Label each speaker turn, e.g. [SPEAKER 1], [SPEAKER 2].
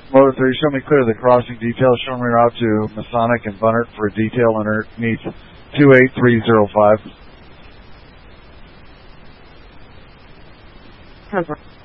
[SPEAKER 1] Motor 3, show me clear the crossing details. Show me route to Masonic and Bunnert for a detail underneath 28305.
[SPEAKER 2] Program.